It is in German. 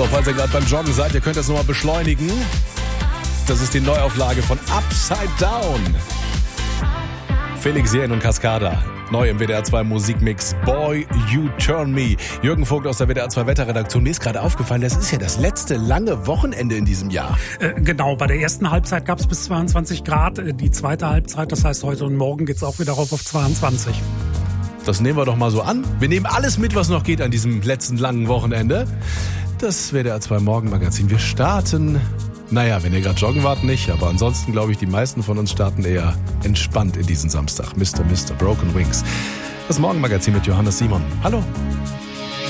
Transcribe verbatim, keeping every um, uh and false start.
So, falls ihr gerade beim Joggen seid, ihr könnt das nochmal beschleunigen. Das ist die Neuauflage von Upside Down. Felix Jähn und Cascada. Neu im W D R zwei Musikmix. Boy, You Turn Me. Jürgen Vogt aus der W D R zwei Wetterredaktion. Mir ist gerade aufgefallen, das ist ja das letzte lange Wochenende in diesem Jahr. Äh, genau, bei der ersten Halbzeit gab es bis zweiundzwanzig Grad. Die zweite Halbzeit, das heißt heute und morgen geht es auch wieder rauf auf zweiundzwanzig. Das nehmen wir doch mal so an. Wir nehmen alles mit, was noch geht an diesem letzten langen Wochenende. Das W D R zwei Morgenmagazin. Wir starten... Naja, wenn ihr gerade joggen wart, nicht. Aber ansonsten glaube ich, die meisten von uns starten eher entspannt in diesen Samstag. Mister Mister Broken Wings. Das Morgenmagazin mit Johannes Simon. Hallo.